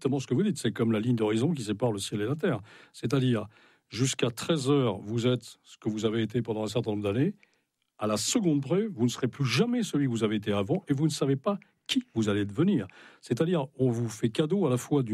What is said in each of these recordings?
exactement ce que vous dites. C'est comme la ligne d'horizon qui sépare le ciel et la terre. C'est-à-dire, jusqu'à 13h, vous êtes ce que vous avez été pendant un certain nombre d'années. À la seconde près, vous ne serez plus jamais celui que vous avez été avant et vous ne savez pas qui vous allez devenir. C'est-à-dire, on vous fait cadeau à la fois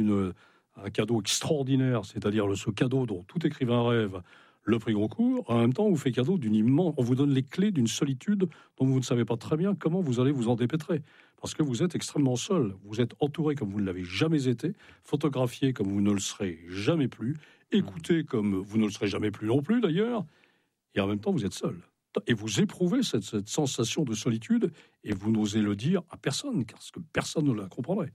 un cadeau extraordinaire, c'est-à-dire ce cadeau dont tout écrivain rêve, le prix Goncourt. En même temps, on vous fait cadeau on vous donne les clés d'une solitude dont vous ne savez pas très bien comment vous allez vous en dépêtrer. Parce que vous êtes extrêmement seul. Vous êtes entouré comme vous ne l'avez jamais été, photographié comme vous ne le serez jamais plus, écouté comme vous ne le serez jamais plus non plus d'ailleurs, et en même temps, vous êtes seul. Et vous éprouvez cette sensation de solitude et vous n'osez le dire à personne, parce que personne ne la comprendrait.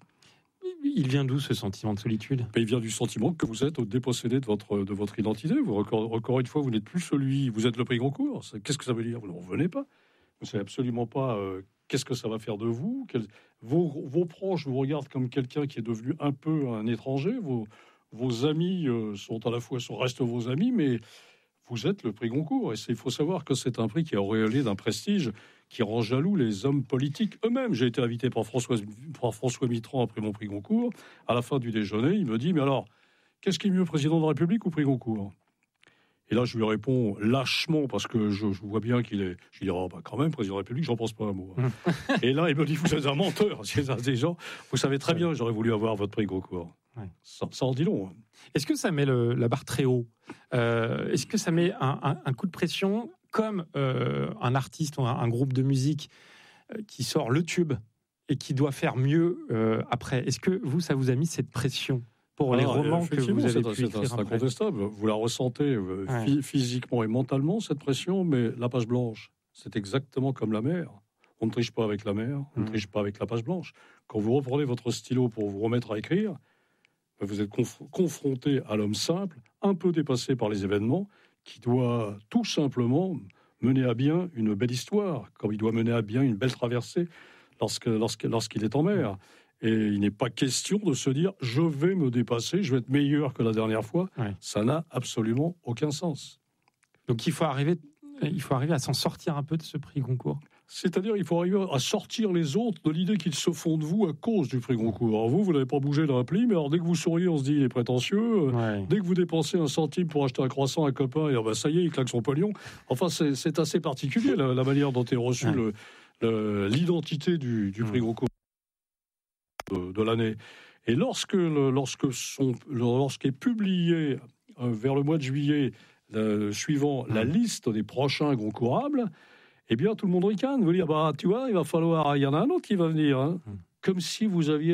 Il vient d'où ce sentiment de solitude ? Il vient du sentiment que vous êtes dépossédé de votre identité. Encore une fois, vous n'êtes plus celui, vous êtes le prix Goncourt. Qu'est-ce que ça veut dire ? Vous ne revenez pas. Vous ne savez absolument pas qu'est-ce que ça va faire de vous. Vos proches vous regardent comme quelqu'un qui est devenu un peu un étranger. Vos amis restent vos amis, mais vous êtes le prix Goncourt. Et il faut savoir que c'est un prix qui est auréolé d'un prestige qui rend jaloux les hommes politiques eux-mêmes. J'ai été invité par François Mitterrand après mon prix Goncourt. À la fin du déjeuner, il me dit « Mais alors, qu'est-ce qui est mieux, président de la République ou prix Goncourt ?» Et là, je lui réponds lâchement, parce que je vois bien qu'il est... Je lui dis « Oh, quand même, président de la République, j'en pense pas un mot. » Et là, il me dit « Vous êtes un menteur. » Des gens, vous savez très bien, j'aurais voulu avoir votre prix Goncourt. Ouais. Ça en dit long. Est-ce que ça met la barre très haut ? Est-ce que ça met un coup de pression comme un artiste ou un groupe de musique qui sort le tube et qui doit faire mieux après ? Est-ce que ça vous a mis cette pression pour les romans que vous avez pu écrire c'est incontestable. Vous la ressentez physiquement et mentalement, cette pression, mais la page blanche, c'est exactement comme la mer. On ne triche pas avec la mer, on ne triche pas avec la page blanche. Quand vous reprenez votre stylo pour vous remettre à écrire, vous êtes confronté à l'homme simple, un peu dépassé par les événements, qui doit tout simplement mener à bien une belle histoire, comme il doit mener à bien une belle traversée lorsqu'il est en mer. Et il n'est pas question de se dire « je vais me dépasser, je vais être meilleur que la dernière fois ». Ça n'a absolument aucun sens. Donc il faut arriver à s'en sortir un peu de ce prix Goncourt. C'est-à-dire il faut arriver à sortir les autres de l'idée qu'ils se font de vous à cause du prix Goncourt. Alors vous n'avez pas bougé d'un pli, mais alors dès que vous souriez, on se dit il est prétentieux. Dès que vous dépensez un centime pour acheter un croissant à un copain, et ça y est, il claque son pognon. Enfin, c'est assez particulier la manière dont est reçue l'identité du prix Goncourt de l'année. Et lorsqu'est publié vers le mois de juillet suivant la liste des prochains Goncourables, eh bien, tout le monde ricane. Vous dire, tu vois, il y en a un autre qui va venir. Hein. Comme si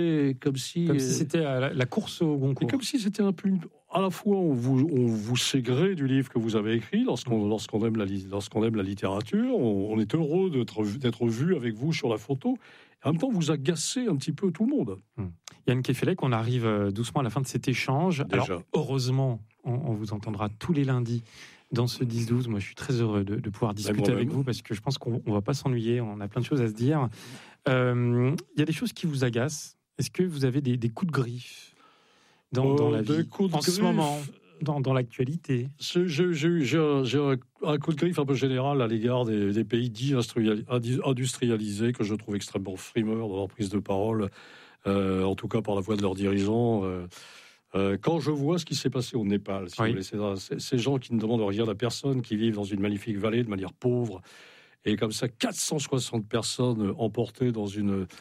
c'était la course au Goncourt. Et comme si c'était un peu... À la fois, on vous sait gré du livre que vous avez écrit, lorsqu'on aime la littérature, on est heureux d'être vu avec vous sur la photo. Et en même temps, vous agacez un petit peu tout le monde. Yann Kefelec, on arrive doucement à la fin de cet échange. Déjà. Alors, heureusement, on vous entendra tous les lundis dans ce 10-12. Moi, je suis très heureux de pouvoir discuter avec vous parce que je pense qu'on ne va pas s'ennuyer. On a plein de choses à se dire. Il y a des choses qui vous agacent. Est-ce que vous avez des coups de griffe dans la vie en ce moment, dans l'actualité? J'ai un coup de griffe un peu général à l'égard des pays dits industrialisés que je trouve extrêmement frimeurs dans leur prise de parole, en tout cas par la voix de leurs dirigeants. Quand je vois ce qui s'est passé au Népal, vous voulez, ces gens qui ne demandent rien à personne, qui vivent dans une magnifique vallée de manière pauvre, et comme ça 460 personnes emportées dans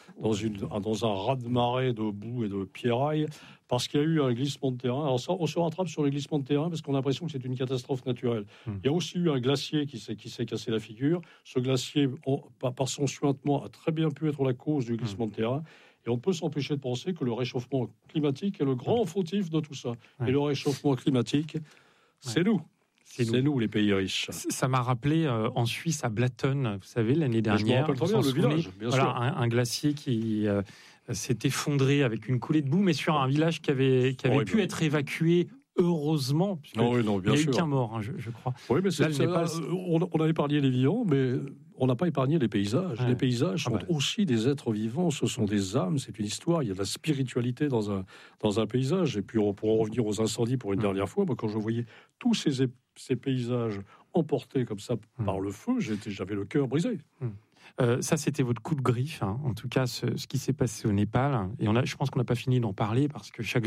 un raz-de-marée de boue et de pierrailles, parce qu'il y a eu un glissement de terrain. Alors ça, on se rattrape sur les glissements de terrain parce qu'on a l'impression que c'est une catastrophe naturelle. Il y a aussi eu un glacier qui s'est cassé la figure. Ce glacier, par son suintement, a très bien pu être la cause du glissement de terrain. Et on ne peut s'empêcher de penser que le réchauffement climatique est le grand fautif de tout ça. Et le réchauffement climatique, c'est nous. C'est nous, les pays riches. Ça m'a rappelé en Suisse, à Blatten, vous savez, l'année dernière. Je me rappelle très bien, le village, bien sûr. Un glacier qui s'est effondré avec une coulée de boue, mais sur un village qui avait pu être évacué. Heureusement, il n'y a eu qu'un mort, je crois. Oui, mais on a épargné les vivants, mais on n'a pas épargné les paysages. Les paysages sont aussi des êtres vivants, ce sont des âmes, c'est une histoire, il y a de la spiritualité dans un paysage. Et puis, pour en revenir aux incendies pour une dernière fois, moi, quand je voyais tous ces paysages emportés comme ça par le feu, j'avais le cœur brisé. Ça, c'était votre coup de griffe, hein. En tout cas, ce qui s'est passé au Népal. Et je pense qu'on n'a pas fini d'en parler parce que chaque